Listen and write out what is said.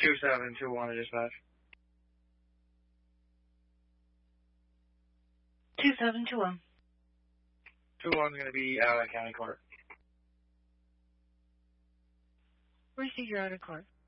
2721 to dispatch. 2721. 21's going to be out at county court. Receive your out of court.